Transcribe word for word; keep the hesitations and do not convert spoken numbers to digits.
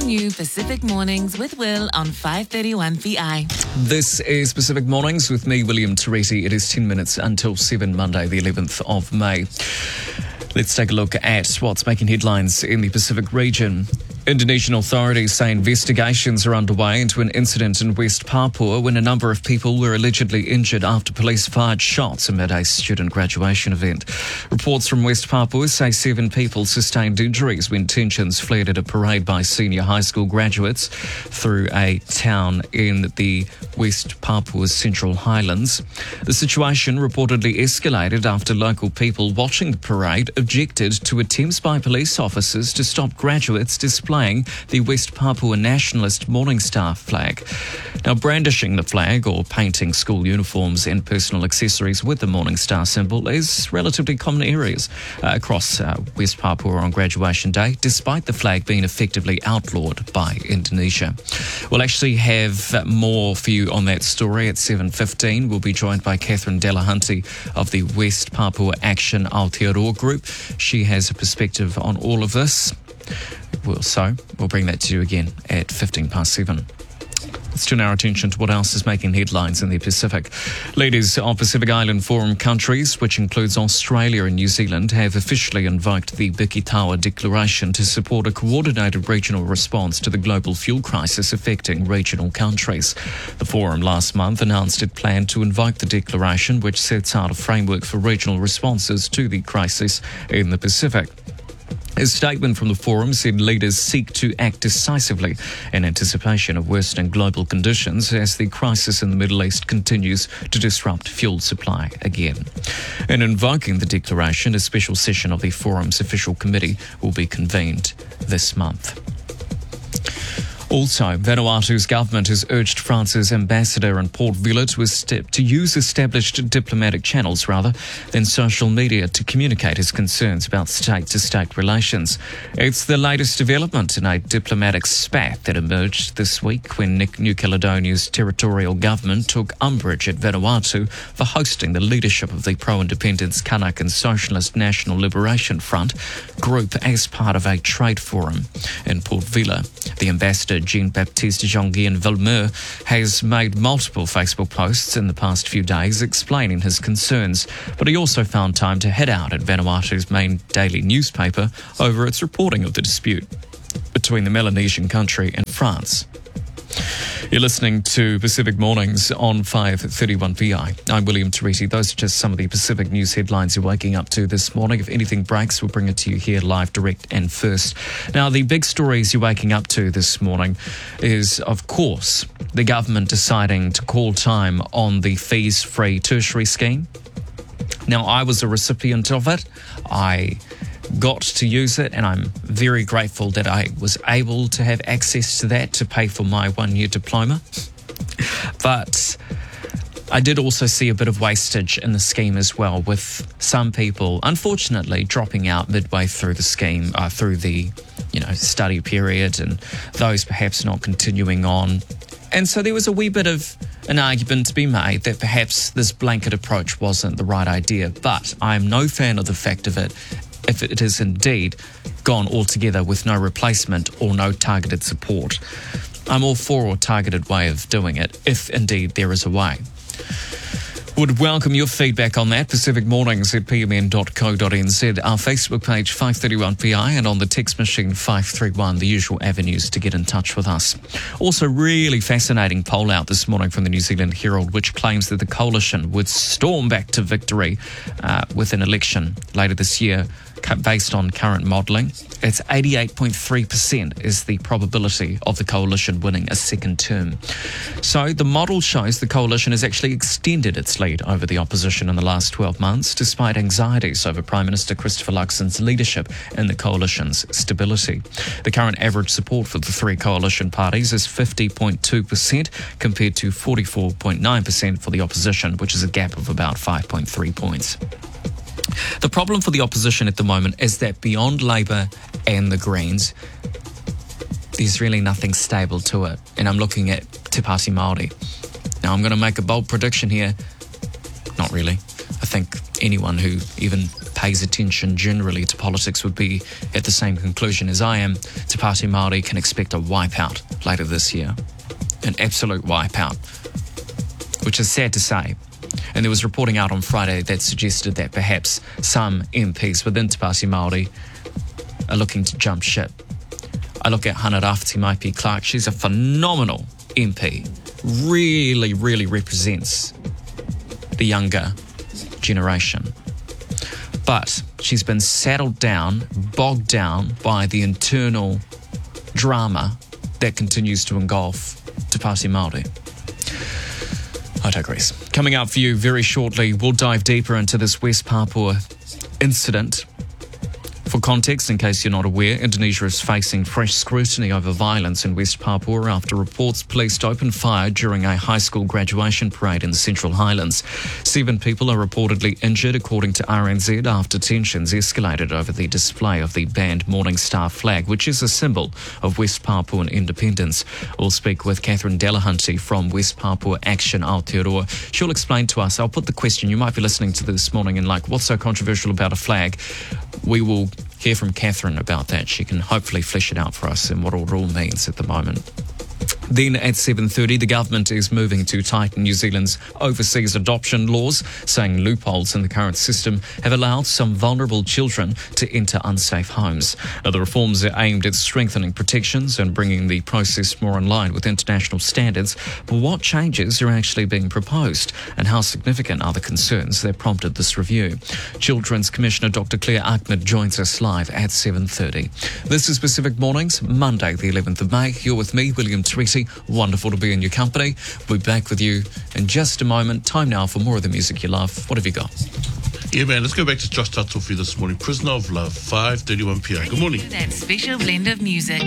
new Pacific Mornings with Will on five thirty-one P I. This is Pacific Mornings with me, William Teresi. It is ten minutes until seven, Monday, the eleventh of May. Let's take a look at what's making headlines in the Pacific region. Indonesian authorities say investigations are underway into an incident in West Papua when a number of people were allegedly injured after police fired shots amid a student graduation event. Reports from West Papua say seven people sustained injuries when tensions flared at a parade by senior high school graduates through a town in the West Papua's Central Highlands. The situation reportedly escalated after local people watching the parade objected to attempts by police officers to stop graduates displaying the West Papua Nationalist Morning Star flag. Now, brandishing the flag or painting school uniforms and personal accessories with the Morning Star symbol is relatively common areas uh, across uh, West Papua on graduation day, despite the flag being effectively outlawed by Indonesia. We'll actually have more for you on that story at seven fifteen. We'll be joined by Catherine Delahunty of the West Papua Action Aotearoa Group. She has a perspective on all of this. Well, so we'll bring that to you again at fifteen past seven. Let's turn our attention to what else is making headlines in the Pacific. Leaders of Pacific Island Forum countries, which includes Australia and New Zealand, have officially invoked the Bikitawa Declaration to support a coordinated regional response to the global fuel crisis affecting regional countries. The forum last month announced it planned to invoke the declaration, which sets out a framework for regional responses to the crisis in the Pacific. A statement from the forum said leaders seek to act decisively in anticipation of worsening global conditions as the crisis in the Middle East continues to disrupt fuel supply again. In invoking the declaration, a special session of the forum's official committee will be convened this month. Also, Vanuatu's government has urged France's ambassador in Port Vila to, est- to use established diplomatic channels rather than social media to communicate his concerns about state-to-state relations. It's the latest development in a diplomatic spat that emerged this week when New Caledonia's territorial government took umbrage at Vanuatu for hosting the leadership of the pro-independence Kanak and Socialist National Liberation Front group as part of a trade forum in Port Vila. The ambassador Jean-Baptiste Jean-Guyen Villemur has made multiple Facebook posts in the past few days explaining his concerns, but he also found time to head out at Vanuatu's main daily newspaper over its reporting of the dispute between the Melanesian country and France. You're listening to Pacific Mornings on five thirty-one P I. I'm William Teresi. Those are just some of the Pacific news headlines you're waking up to this morning. If anything breaks, we'll bring it to you here live, direct and first. Now, the big stories you're waking up to this morning is, of course, the government deciding to call time on the fees-free tertiary scheme. Now, I was a recipient of it. I got to use it, and I'm very grateful that I was able to have access to that to pay for my one-year diploma. But I did also see a bit of wastage in the scheme as well, with some people, unfortunately, dropping out midway through the scheme, uh, through the, you know, study period, and those perhaps not continuing on. And so there was a wee bit of an argument to be made that perhaps this blanket approach wasn't the right idea. But I'm no fan of the fact of it if it is indeed gone altogether with no replacement or no targeted support. I'm all for a targeted way of doing it, if indeed there is a way. Would welcome your feedback on that. Pacific Mornings at p m n dot co dot n z, our Facebook page five thirty-one P I, and on the text machine five three one, the usual avenues to get in touch with us. Also, really fascinating poll out this morning from the New Zealand Herald, which claims that the coalition would storm back to victory uh, with an election later this year based on current modelling. It's eighty-eight point three percent is the probability of the coalition winning a second term. So the model shows the coalition has actually extended its lead over the opposition in the last twelve months, despite anxieties over Prime Minister Christopher Luxon's leadership and the coalition's stability. The current average support for the three coalition parties is fifty point two percent compared to forty-four point nine percent for the opposition, which is a gap of about five point three points. The problem for the opposition at the moment is that beyond Labour and the Greens, there's really nothing stable to it. And I'm looking at Te Pāti Māori. Now, I'm going to make a bold prediction here. Not really. I think anyone who even pays attention generally to politics would be at the same conclusion as I am. Te Pāti Māori can expect a wipeout later this year. An absolute wipeout, which is sad to say. And there was reporting out on Friday that suggested that perhaps some M Ps within Te Pāti Māori are looking to jump ship. I look at Hana Rafti Maipi Clark. She's a phenomenal M P. Really, really represents the younger generation. But she's been saddled down, bogged down by the internal drama that continues to engulf Te Pāti Māori. I digress. Coming up for you very shortly, we'll dive deeper into this West Papua incident. For context, in case you're not aware, Indonesia is facing fresh scrutiny over violence in West Papua after reports police opened fire during a high school graduation parade in the Central Highlands. Seven people are reportedly injured, according to R N Z, after tensions escalated over the display of the banned Morning Star flag, which is a symbol of West Papuan independence. We'll speak with Catherine Delahunty from West Papua Action Aotearoa. She'll explain to us. I'll put the question. You might be listening to this morning and like, what's so controversial about a flag? We will hear from Catherine about that. She can hopefully flesh it out for us and what it all means at the moment. Then at seven thirty, the government is moving to tighten New Zealand's overseas adoption laws, saying loopholes in the current system have allowed some vulnerable children to enter unsafe homes. Now, the reforms are aimed at strengthening protections and bringing the process more in line with international standards. But what changes are actually being proposed, and how significant are the concerns that prompted this review? Children's Commissioner Doctor Claire Ahmed joins us live at seven thirty. This is Pacific Mornings, Monday the eleventh of May. You're with me, William Tweety. Wonderful to be in your company. We'll be back with you in just a moment. Time now for more of the music you love. What have you got? Yeah, man, let's go back to Josh Tatofi this morning. Prisoner of Love, five thirty-one p.m. Good morning. That special blend of music.